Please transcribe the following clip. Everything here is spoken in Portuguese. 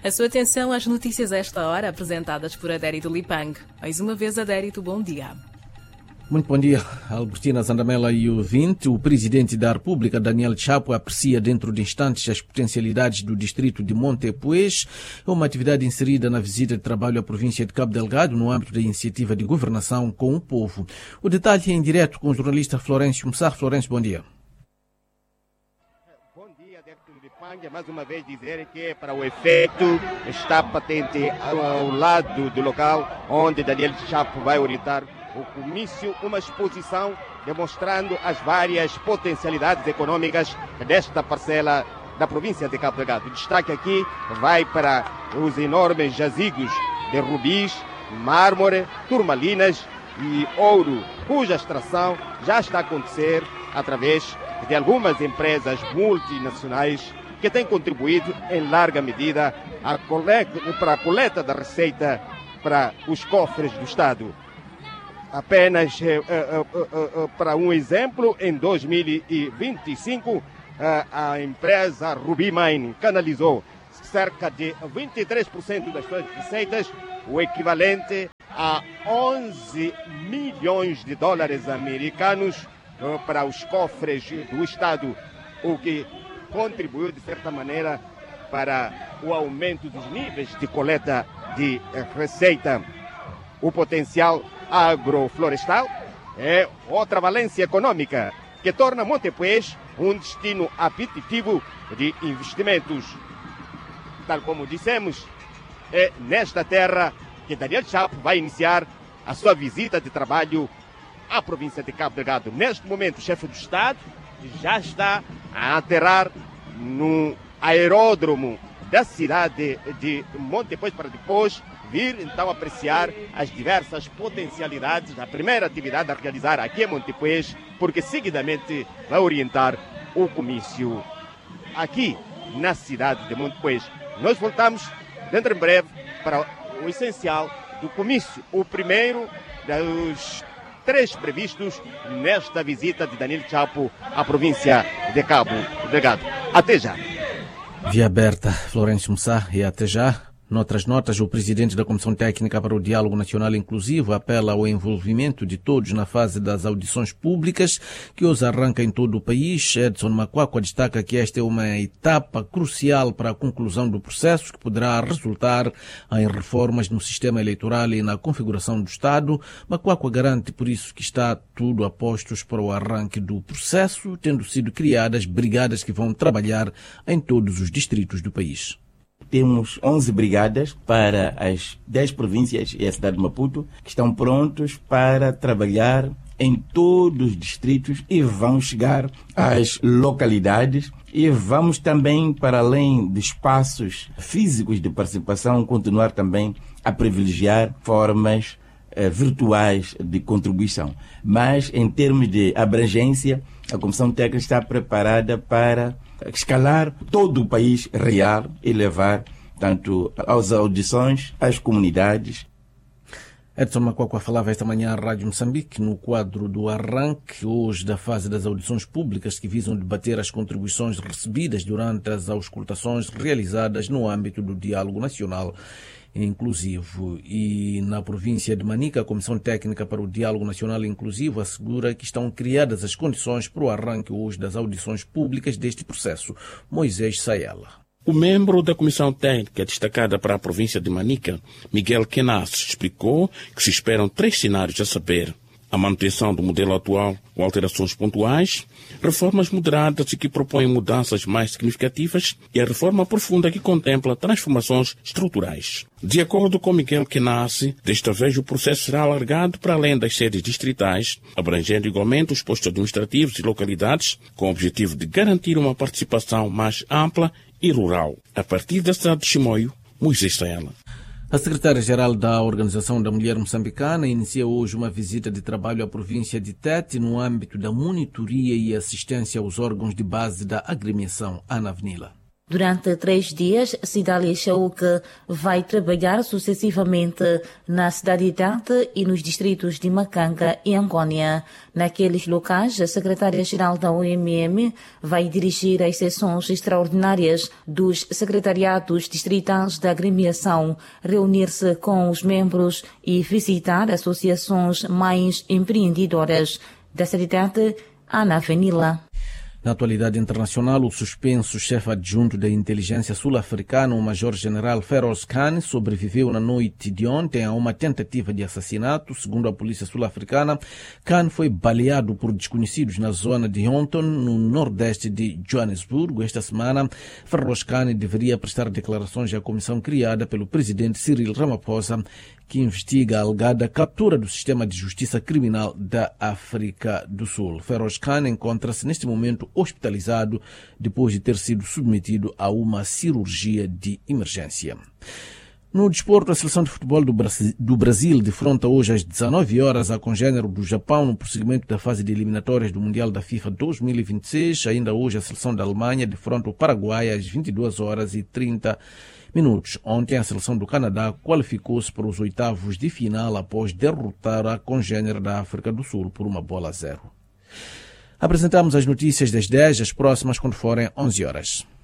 A sua atenção às notícias a esta hora, apresentadas por Adérito Lipang. Mais uma vez, Adérito, bom dia. Muito bom dia, Albertina Zandamela e ouvinte. O presidente da República, Daniel Chapo, aprecia dentro de instantes as potencialidades do distrito de Montepuez, uma atividade inserida na visita de trabalho à província de Cabo Delgado no âmbito da iniciativa de governação com o povo. O detalhe é em direto com o jornalista Florencio Mussar. Florencio, bom dia. Mais uma vez dizer que para o efeito está patente ao lado do local onde Daniel Chapo vai orientar o comício, uma exposição demonstrando as várias potencialidades econômicas desta parcela da província de Cabo Delgado. O destaque aqui vai para os enormes jazigos de rubis, mármore, turmalinas e ouro, cuja extração já está a acontecer através de algumas empresas multinacionais que têm contribuído em larga medida para a coleta da receita para os cofres do Estado. Apenas para um exemplo, em 2025, a empresa Ruby Mining canalizou cerca de 23% das suas receitas, o equivalente a 11 milhões de dólares americanos para os cofres do Estado, o que contribuiu, de certa maneira, para o aumento dos níveis de coleta de receita. O potencial agroflorestal é outra valência econômica que torna Montepuez um destino apetitivo de investimentos. Tal como dissemos, é nesta terra que Daniel Chapo vai iniciar a sua visita de trabalho à província de Cabo Delgado. Neste momento, o chefe do Estado já está a aterrar no aeródromo da cidade de Montepuez para depois vir então apreciar as diversas potencialidades da primeira atividade a realizar aqui em Montepuez, porque seguidamente vai orientar o comício aqui na cidade de Montepuez. Nós voltamos dentro em breve para o essencial do comício, o primeiro dos 3 previstos nesta visita de Daniel Chapo à província de Cabo Delgado. Até já. Via aberta, Florencio Mussar, e até já. Noutras notas, o presidente da Comissão Técnica para o Diálogo Nacional Inclusivo apela ao envolvimento de todos na fase das audições públicas, que hoje arranca em todo o país. Edson Macuacua destaca que esta é uma etapa crucial para a conclusão do processo, que poderá resultar em reformas no sistema eleitoral e na configuração do Estado. Macuacua garante, por isso, que está tudo a postos para o arranque do processo, tendo sido criadas brigadas que vão trabalhar em todos os distritos do país. Temos 11 brigadas para as 10 províncias e a cidade de Maputo, que estão prontos para trabalhar em todos os distritos e vão chegar às localidades e vamos também, para além de espaços físicos de participação, continuar também a privilegiar formas virtuais de contribuição. Mas, em termos de abrangência, a Comissão Técnica está preparada para escalar todo o país real e levar tanto às audições, às comunidades. Edson Macuacua falava esta manhã à Rádio Moçambique no quadro do arranque hoje da fase das audições públicas que visam debater as contribuições recebidas durante as auscultações realizadas no âmbito do Diálogo Nacional Inclusivo. E na província de Manica, a Comissão Técnica para o Diálogo Nacional Inclusivo assegura que estão criadas as condições para o arranque hoje das audições públicas deste processo. Moisés Saela. O membro da Comissão Técnica destacada para a província de Manica, Miguel Kenas, explicou que se esperam 3 cenários a saber: a manutenção do modelo atual com alterações pontuais, reformas moderadas e que propõem mudanças mais significativas e a reforma profunda que contempla transformações estruturais. De acordo com Miguel Kenas, desta vez o processo será alargado para além das sedes distritais, abrangendo igualmente os postos administrativos e localidades, com o objetivo de garantir uma participação mais ampla e rural. A partir da cidade de Chimoio, Moisés Saela. A secretária-geral da Organização da Mulher Moçambicana inicia hoje uma visita de trabalho à província de Tete no âmbito da monitoria e assistência aos órgãos de base da agremiação Ana Avenila. Durante 3 dias, Cidali Chauk vai trabalhar sucessivamente na cidade de Tete e nos distritos de Macanga e Angônia. Naqueles locais, a secretária-geral da OMM vai dirigir as sessões extraordinárias dos secretariados distritais da agremiação, reunir-se com os membros e visitar associações mais empreendedoras. Da cidade de Tete, Ana Venila. Na atualidade internacional, o suspenso chefe adjunto da inteligência sul-africana, o major-general Feroz Khan, sobreviveu na noite de ontem a uma tentativa de assassinato. Segundo a polícia sul-africana, Khan foi baleado por desconhecidos na zona de Honton, no nordeste de Joanesburgo. Esta semana, Feroz Khan deveria prestar declarações à comissão criada pelo presidente Cyril Ramaphosa, que investiga a alegada captura do sistema de justiça criminal da África do Sul. Feroz Khan encontra-se neste momento hospitalizado depois de ter sido submetido a uma cirurgia de emergência. No desporto, a seleção de futebol do Brasil defronta hoje às 19 horas a congênero do Japão no prosseguimento da fase de eliminatórias do Mundial da FIFA 2026. Ainda hoje a seleção da Alemanha defronta o Paraguai às 22 horas e 30 minutos. Ontem a seleção do Canadá qualificou-se para os oitavos de final após derrotar a congênere da África do Sul por 1-0. Apresentamos as notícias das 10, as próximas quando forem 11 horas.